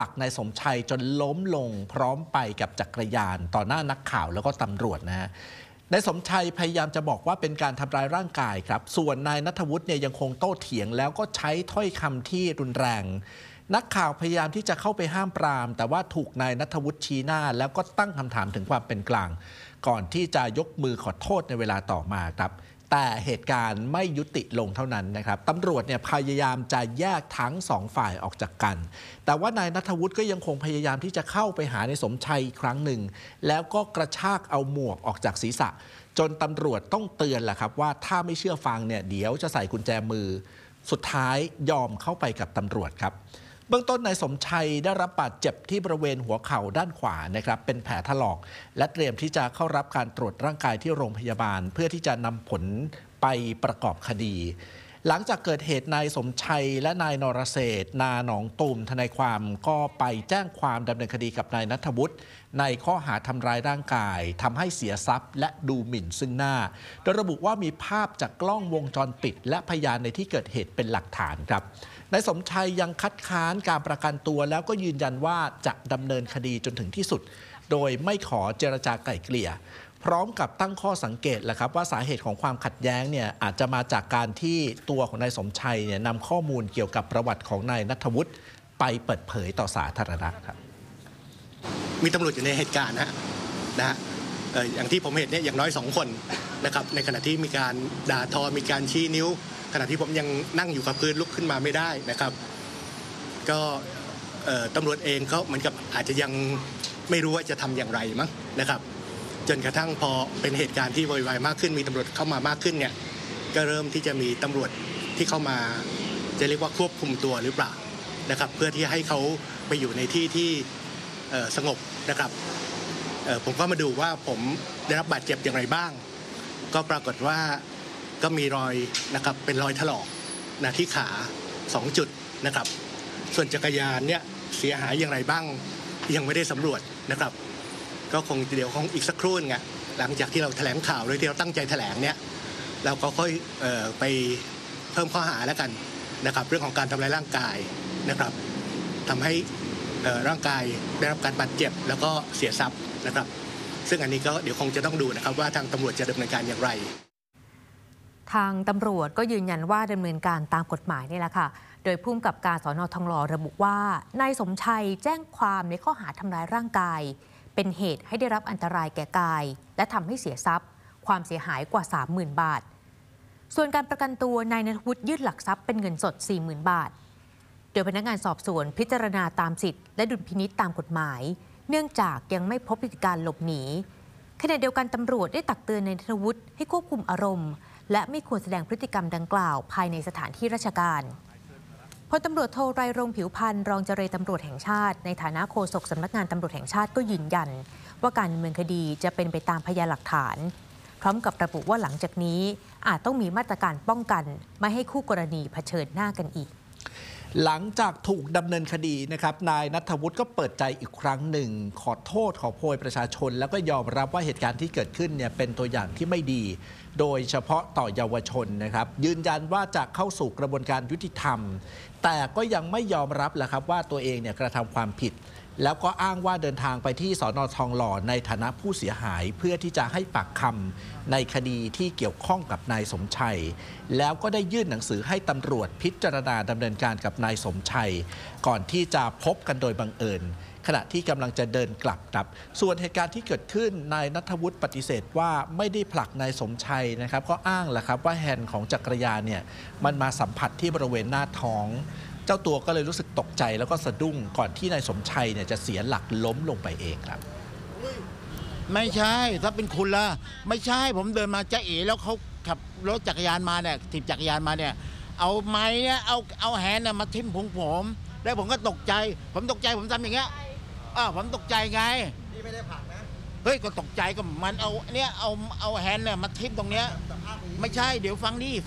ผลักนายสมชัยจนล้มลงพร้อมไปกับจักรยานต่อหน้านักข่าวแล้วก็ตำรวจนะฮะนายสมชัยพยายามจะบอกว่าเป็นการทำร้ายร่างกายครับส่วนนายณัฐวุฒิเนี่ยยังคงโต้เถียงแล้วก็ใช้ถ้อยคำที่รุนแรงนักข่าวพยายามที่จะเข้าไปห้ามปรามแต่ว่าถูกนายณัฐวุฒิชี้หน้าแล้วก็ตั้งคำถามถึงความเป็นกลางก่อนที่จะยกมือขอโทษในเวลาต่อมาครับแต่เหตุการณ์ไม่ยุติลงเท่านั้นนะครับตำรวจเนี่ยพยายามจะแยกทั้งสองฝ่ายออกจากกันแต่ว่านายณัฐวุฒิก็ยังคงพยายามที่จะเข้าไปหานายสมชัยอีกครั้งหนึ่งแล้วก็กระชากเอาหมวกออกจากศีรษะจนตำรวจต้องเตือนแหละครับว่าถ้าไม่เชื่อฟังเนี่ยเดี๋ยวจะใส่กุญแจมือสุดท้ายยอมเข้าไปกับตำรวจครับเบื้องต้นนายสมชัยได้รับบาดเจ็บที่บริเวณหัวเข่าด้านขวานะครับเป็นแผลถลอกและเตรียมที่จะเข้ารับการตรวจร่างกายที่โรงพยาบาลเพื่อที่จะนำผลไปประกอบคดีหลังจากเกิดเหตุนายสมชัยและนายนรเศรษฐ์นาหนองตูมทนายความก็ไปแจ้งความดำเนินคดีกับนายณัฐวุฒิในข้อหาทำร้ายร่างกายทำให้เสียทรัพย์และดูหมิ่นซึ่งหน้าโดยระบุว่ามีภาพจากกล้องวงจรปิดและพยานในที่เกิดเหตุเป็นหลักฐานครับนายสมชัยยังคัดค้านการประกันตัวแล้วก็ยืนยันว่าจะดำเนินคดีจนถึงที่สุดโดยไม่ขอเจรจาไกล่เกลี่ยพร้อมกับตั้งข้อสังเกตแหละครับว่าสาเหตุของความขัดแย้งเนี่ยอาจจะมาจากการที่ตัวของนายสมชัยเนี่ยนำข้อมูลเกี่ยวกับประวัติของนายณัฐวุฒิไปเปิดเผยต่อสาธารณะครับมีตำรวจอยู่ในเหตุการณ์นะฮะอย่างที่ผมเห็นเนี่ยอย่างน้อย2 คนนะครับในขณะที่มีการด่าทอมีการชี้นิ้วขณะที่ผมยังนั่งอยู่กับพื้นลุกขึ้นมาไม่ได้นะครับก็ตำรวจเองก็เหมือนกับอาจจะยังไม่รู้ว่าจะทำอย่างไรมั้งนะครับจนกระทั่งพอเป็นเหตุการณ์ที่โวยวายมากขึ้นมีตำรวจเข้ามามากขึ้นเนี่ยก็เริ่มที่จะมีตำรวจที่เข้ามาจะเรียกว่าควบคุมตัวหรือเปล่านะครับเพื่อที่ให้เขาไปอยู่ในที่ที่สงบนะครับผมก็มาดูว่าผมได้รับบาดเจ็บอย่างไรบ้างก็ปรากฏว่าก็มีรอยนะครับเป็นรอยถลอกนะที่ขา2 จุดนะครับส่วนจักรยานเนี่ยเสียหายอย่างไรบ้างยังไม่ได้สำรวจนะครับก็คงเดี๋ยวอีกสักครู่นึงหลังจากที่เราแถลงข่าวโดยที่เราตั้งใจแถลงเนี่ยเราก็ค่อยไปเพิ่มข้อหาแล้วกันนะครับเรื่องของการทำร้ายร่างกายนะครับทำให้ร่างกายได้รับการบาดเจ็บแล้วก็เสียทรัพย์นะครับซึ่งอันนี้ก็เดี๋ยวคงจะต้องดูนะครับว่าทางตำรวจจะดำเนินการอย่างไรทางตำรวจก็ยืนยันว่าดำเนินการตามกฎหมายนี่แหละค่ะโดยผู้กำกับการสน.ทองหล่อระบุว่านายสมชัยแจ้งความในข้อหาทำร้ายร่างกายเป็นเหตุให้ได้รับอันตรายแก่กายและทำให้เสียทรัพย์ความเสียหายกว่า 30,000 บาทส่วนการประกันตัวนายณัฐวุฒิยื่นหลักทรัพย์เป็นเงินสด 40,000 บาทโดยพนักงานสอบสวนพิจารณาตามสิทธิและดุลพินิจตามกฎหมายเนื่องจากยังไม่พบพฤติการหลบหนีขณะเดียวกันตำรวจได้ตักเตือนนายณัฐวุฒิให้ควบคุมอารมณ์และไม่ควรแสดงพฤติกรรมดังกล่าวภายในสถานที่ราชการพลตำรวจโทไรรงค์ผิวพรรณรองเจรตำรวจแห่งชาติในฐานะโฆษกสำนักงานตำรวจแห่งชาติก็ยืนยันว่าการดำเนินคดีจะเป็นไปตามพยานหลักฐานพร้อมกับระบุว่าหลังจากนี้อาจต้องมีมาตรการป้องกันไม่ให้คู่กรณีเผชิญหน้ากันอีกหลังจากถูกดำเนินคดีนะครับนายณัฐวุฒิก็เปิดใจอีกครั้งหนึ่งขอโทษขอโพยประชาชนแล้วก็ยอมรับว่าเหตุการณ์ที่เกิดขึ้นเนี่ยเป็นตัวอย่างที่ไม่ดีโดยเฉพาะต่อเยาวชนนะครับยืนยันว่าจะเข้าสู่กระบวนการยุติธรรมแต่ก็ยังไม่ยอมรับแหละครับว่าตัวเองเนี่ยกระทำความผิดแล้วก็อ้างว่าเดินทางไปที่สน.ทองหล่อในฐานะผู้เสียหายเพื่อที่จะให้ปากคำในคดีที่เกี่ยวข้องกับนายสมชัยแล้วก็ได้ยื่นหนังสือให้ตำรวจพิจารณาดำเนินการกับนายสมชัยก่อนที่จะพบกันโดยบังเอิญขณะที่กำลังจะเดินกลับครับส่วนเหตุการณ์ที่เกิดขึ้นนายณัฐวุฒิปฏิเสธว่าไม่ได้ผลักนายสมชัยนะครับก็อ้างแหละครับว่าแฮนด์ของจักรยานเนี่ยมันมาสัมผัสที่บริเวณหน้าท้องเจ้าตัวก็เลยรู้สึกตกใจแล้วก็สะดุ้งก่อนที่นายสมชัยเนี่ยจะเสียหลักล้มลงไปเองครับไม่ใช่ถ้าเป็นคุณล่ะไม่ใช่ผมเดินมาจ้าเอ๋แล้วเขาขับรถจักรยานมาเนี่ยถีบจักรยานมาเนี่ยเอาไม้เนี่ยเอาแฮนด์มาทิ่มผมแล้วผมก็ตกใจผมตกใจผมทำอย่างเงี้ยผมตกใจไงนี่ไม่ได้ผลักนะเฮ้ยก็ตกใจก็มันเอาเนี่ยเอาแฮนด์เนี่ยมาทิ่มตรงเนี้ยไม่ใช่เดี๋ยวฟังดิ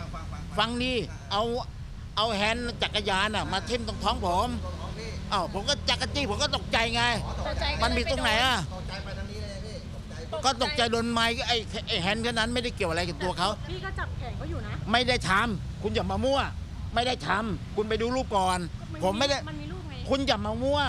เอาแฮนด์จักรยานมาทิ่มตรงท้องผมผมก็จักรจี้ผมก็ตกใจไงมันมีตรงไหนก็ตกใจโดนไม้ไอ้แฮนด์แค่นั้นไม่ได้เกี่ยวอะไรกับตัวเขาพี่ก็จับแขนเขาอยู่นะไม่ได้ทำคุณอย่ามามั่วไม่ได้ทำคุณไปดูรูปก่อนผมไม่ได้ผคุณอย่ามามั่ว